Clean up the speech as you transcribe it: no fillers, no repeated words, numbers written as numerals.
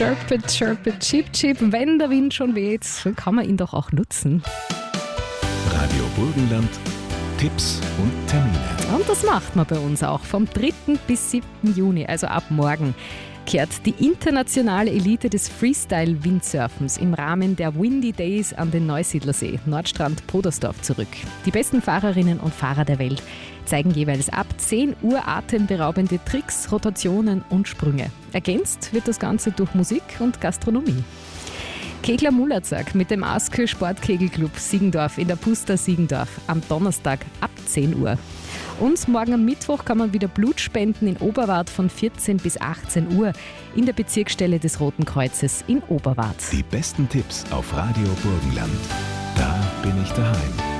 Chirpit, chirpit, chip, chip. Wenn der Wind schon weht, kann man ihn doch auch nutzen. Radio Burgenland, Tipps und Termine. Und das macht man bei uns auch. Vom 3. bis 7. Juni, also ab morgen, kehrt die internationale Elite des Freestyle-Windsurfens im Rahmen der Windy Days an den Neusiedlersee, Nordstrand Podersdorf, zurück. Die besten Fahrerinnen und Fahrer der Welt zeigen jeweils ab 10 Uhr atemberaubende Tricks, Rotationen und Sprünge. Ergänzt wird das Ganze durch Musik und Gastronomie. Kegler Mullertag mit dem Askö Sportkegelclub Siegendorf in der Pusta Siegendorf am Donnerstag ab 10 Uhr. Und morgen am Mittwoch kann man wieder Blut spenden in Oberwart von 14 bis 18 Uhr in der Bezirksstelle des Roten Kreuzes in Oberwart. Die besten Tipps auf Radio Burgenland. Da bin ich daheim.